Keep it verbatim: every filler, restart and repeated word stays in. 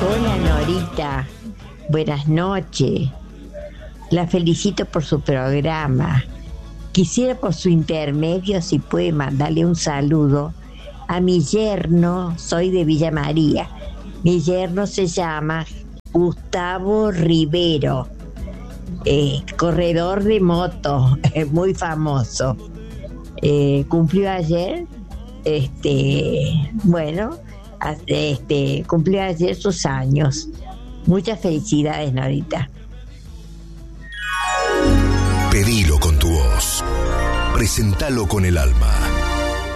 Hola Norita, buenas noches. La felicito por su programa. Quisiera por su intermedio si puede mandarle un saludo a mi yerno, soy de Villa María. Mi yerno se llama Gustavo Rivero, eh, corredor de moto, muy famoso. Eh, cumplió ayer, este, bueno, este, cumplió ayer sus años. Muchas felicidades, Norita. Pedilo con tu voz. Presentalo con el alma.